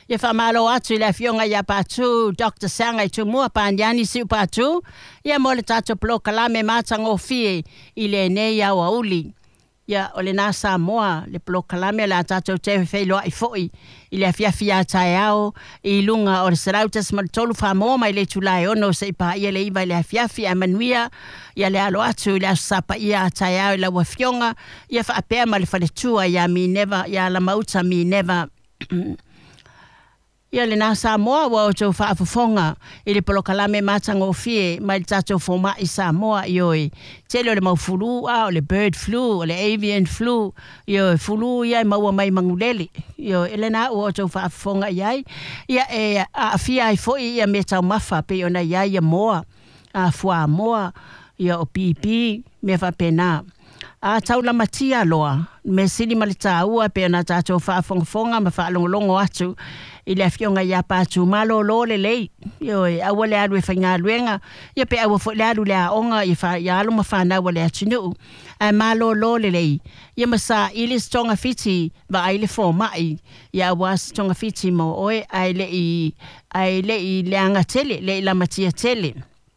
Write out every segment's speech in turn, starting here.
Ia whamalo atu I le fionga ia patu, Dr. Sanga I tumua pāniani siu patu, ia mo le tato plo kalame mātango fie I le nei au auli. Ia o le nā Samoa, le plo kalame la tato te whailoa I foi, I le fiafia tae au, I lunga o le sarautas ma le tolu whamoa mai le tulai ono se ipa ia le iwa le fiafia manuia, ia le alo atu I le asapa ia tae au I la wafionga, ia whaapea ma le whaletua ia mi neva, ia la mauta mi neva, ia le nā Samoa wa o tau whaafufonga I le polokalame mātango fie mai le tātou fōma I Samoa I oi. Tele o le maufuru o le bird flu, o le avian flu, I oi fulu ia maua mai mangulele. I oi ele nā o tau whaafufonga iai. Ia e a fia I foi ia me tau mafa pe ona iai ia moa, a fua moa, ia o pipi, me whapena. A tau la matia loa, me sini malita ua pe ona tātou whaafonga ma whaalongolongo atu, I le fionga ia pātu malo lo le lei. Ioi, awa le alu e whainga luenga. Ia pe awa le alu le aonga ia alu ma whanau le atinu. A malo lo le lei. Ia masa ili stonga fiti va aile fō mai. Ia awa stonga fiti mo oe ai le I leanga tele, le I la matia tele.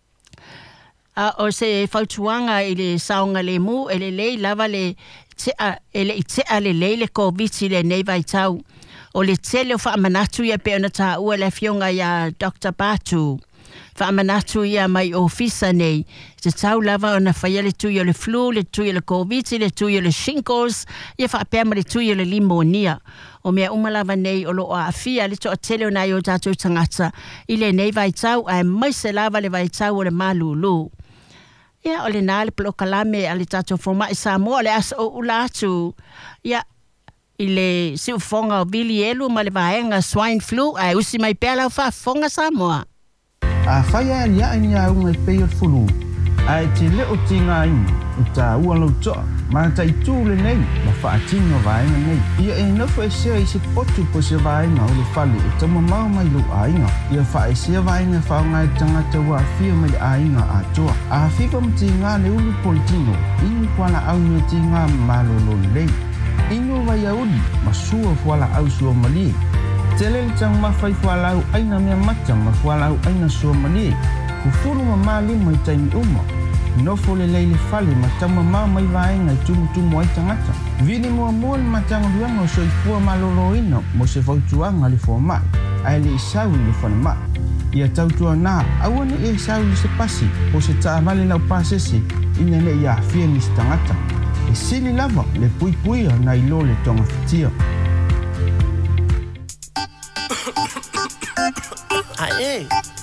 O se fautuanga I le saonga le mu, ele lei lava le tea le lei le COVID le nei vai tau. O le tele o whaamanatu ia pe ona tā ua le fionga ia Dr. Batu. Whaamanatu ia mai ofisa nei. Te tau lava ona whaia le tui o le flu, le tui o le COVID, le tui o le shingles, ia whaapema le tui o le limonia. O mea umalava nei o lo o awhia le to o tele o nai o tātou tangata. I le nei vai tau, ai mai se lava le vai tau o le malulu. Ia o le nā le plokalame a le tātou foma I Samoa, le asa o ula atu. Ia I le siufonga o vili elu ma le vaenga swine flu ai usi mai pēla o whafonga Samoa. A whaia ni a ni a unga I peo fulu. Ai te leo tinga inu I tā ua lau toa. Ma ta I tūle nei ma whaatinga vaenga nei. Ia e nofo e sea I se potu po se vaenga o le whale e tama mau mai lo ainga. Ia wha e sea vaenga whaonga e tangata ua whia mai ainga a toa. A whiwa mti ngā le ulu politino. Inu kuana au ni tinga malolo lei. Inu vai audi, masua fuala au sua mali. Telele tang mawhai fuala au aina mea mata ma fuala au aina sua mali. Kufuru ma mali mai taimi uma. Nofo le leile fale ma tama ma mai vaenga I tumu ai tangata. Vini mua mua le matanga duanga o soifua malolo ina mo se fautuanga le fua mai. Ai le isau le fana mai. Ia tautua nā, awane e isau le se pasi, po se taa vale lau pasese, ina ne ia fia ni se tangata. E sili lava le pui pui na I lo le tonga fitia. Ae.